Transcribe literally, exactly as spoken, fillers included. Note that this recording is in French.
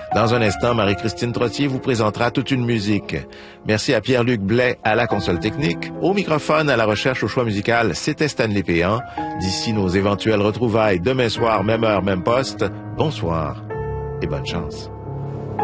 Dans un instant, Marie-Christine Trottier vous présentera toute une musique. Merci à Pierre-Luc Blais à la console technique. Au microphone, à la recherche au choix musical, c'était Stanley Péan. D'ici nos éventuelles retrouvailles demain soir, même heure, même poste, bonsoir et bonne chance.